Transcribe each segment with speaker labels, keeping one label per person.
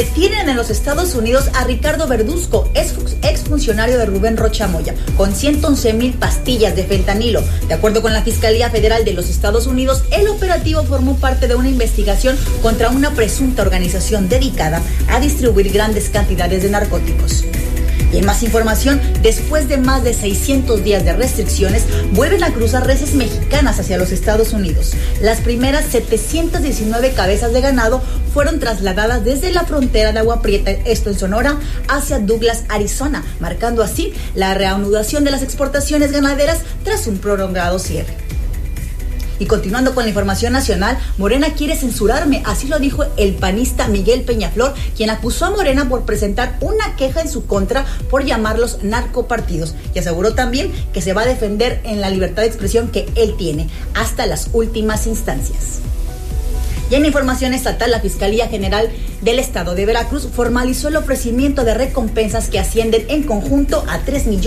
Speaker 1: Detienen en los Estados Unidos a Ricardo Verduzco, exfuncionario de Rubén Rocha Moya, con 111,000 pastillas de fentanilo. De acuerdo con la Fiscalía Federal de los Estados Unidos, el operativo formó parte de una investigación contra una presunta organización dedicada a distribuir grandes cantidades de narcóticos. Y en más información, después de más de 600 días de restricciones, vuelven a cruzar reses mexicanas hacia los Estados Unidos. Las primeras 719 cabezas de ganado fueron trasladadas desde la frontera de Agua Prieta, esto en Sonora, hacia Douglas, Arizona, marcando así la reanudación de las exportaciones ganaderas tras un prolongado cierre. Y continuando con la información nacional, Morena quiere censurarme, así lo dijo el panista Miguel Peñaflor, quien acusó a Morena por presentar una queja en su contra por llamarlos narcopartidos, y aseguró también que se va a defender en la libertad de expresión que él tiene hasta las últimas instancias. Y en información estatal, la Fiscalía General del Estado de Veracruz formalizó el ofrecimiento de recompensas que ascienden en conjunto a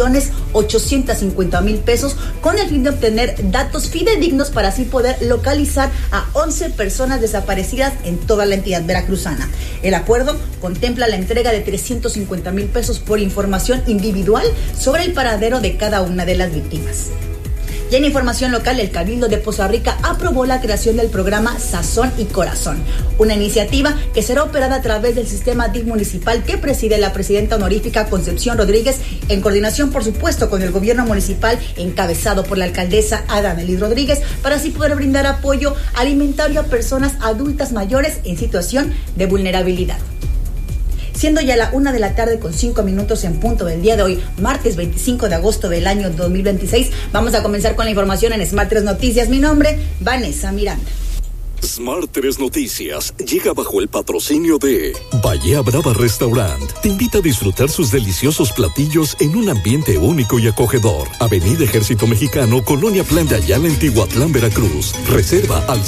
Speaker 1: 3,850,000 pesos con el fin de obtener datos fidedignos para así poder localizar a 11 personas desaparecidas en toda la entidad veracruzana. El acuerdo contempla la entrega de 350,000 pesos por información individual sobre el paradero de cada una de las víctimas. Y en información local, el Cabildo de Poza Rica aprobó la creación del programa Sazón y Corazón, una iniciativa que será operada a través del sistema DIF municipal que preside la presidenta honorífica Concepción Rodríguez, en coordinación, por supuesto, con el gobierno municipal encabezado por la alcaldesa Adamelín Rodríguez, para así poder brindar apoyo alimentario a personas adultas mayores en situación de vulnerabilidad. Siendo ya la 1:05 p.m. en punto del día de hoy, martes 25 de agosto del año 2026, vamos a comenzar con la información en Smart 3 Noticias. Mi nombre, Vanessa Miranda.
Speaker 2: Smart 3 Noticias llega bajo el patrocinio de Bahía Brava Restaurant. Te invita a disfrutar sus deliciosos platillos en un ambiente único y acogedor. Avenida Ejército Mexicano, Colonia Plan de Ayala, en Tihuatlán, Veracruz. Reserva al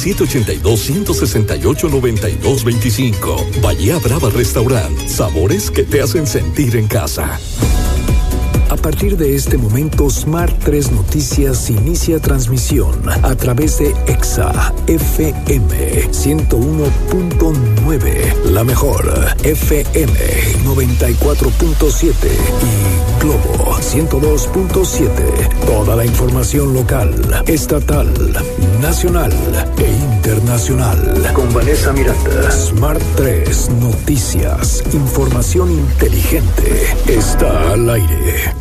Speaker 2: 782-168-9225. Bahía Brava Restaurant. Sabores que te hacen sentir en casa.
Speaker 3: A partir de este momento, Smart 3 Noticias inicia transmisión a través de EXA FM 101.9, la mejor FM 94.7 y Globo 102.7. Toda la información local, estatal, nacional e internacional. Con Vanessa Miranda. Smart 3 Noticias. Información inteligente está al aire.